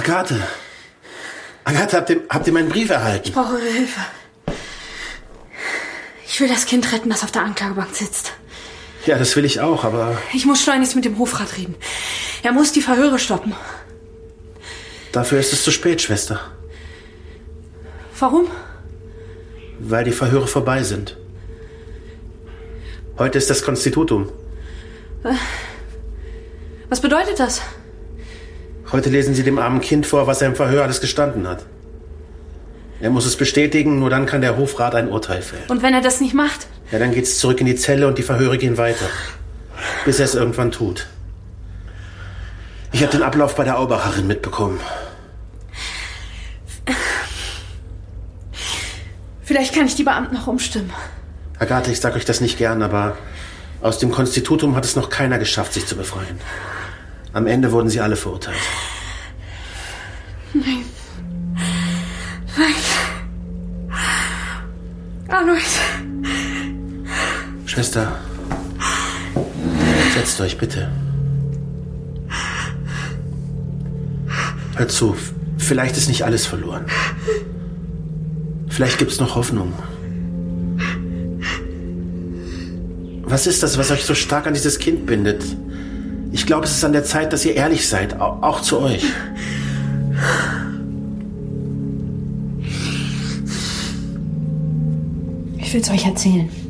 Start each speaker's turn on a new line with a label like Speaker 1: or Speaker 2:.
Speaker 1: Agathe, habt ihr meinen Brief erhalten?
Speaker 2: Ich brauche eure Hilfe. Ich will das Kind retten, das auf der Anklagebank sitzt.
Speaker 1: Ja, das will ich auch, aber...
Speaker 2: Ich muss schleunigst mit dem Hofrat reden. Er muss die Verhöre stoppen.
Speaker 1: Dafür ist es zu spät, Schwester.
Speaker 2: Warum?
Speaker 1: Weil die Verhöre vorbei sind. Heute ist das Konstitutum.
Speaker 2: Was bedeutet das?
Speaker 1: Heute lesen Sie dem armen Kind vor, was er im Verhör alles gestanden hat. Er muss es bestätigen, nur dann kann der Hofrat ein Urteil fällen.
Speaker 2: Und wenn er das nicht macht?
Speaker 1: Ja, dann geht's zurück in die Zelle und die Verhöre gehen weiter. Bis er es irgendwann tut. Ich habe den Ablauf bei der Aubacherin mitbekommen.
Speaker 2: Vielleicht kann ich die Beamten noch umstimmen.
Speaker 1: Agathe, ich sag euch das nicht gern, aber aus dem Konstitutum hat es noch keiner geschafft, sich zu befreien. Am Ende wurden sie alle verurteilt.
Speaker 2: Nein. Nein. Alois.
Speaker 1: Schwester, setzt euch bitte. Hört zu, vielleicht ist nicht alles verloren. Vielleicht gibt's noch Hoffnung. Was ist das, was euch so stark an dieses Kind bindet? Ich glaube, es ist an der Zeit, dass ihr ehrlich seid, auch zu euch.
Speaker 2: Ich will's euch erzählen.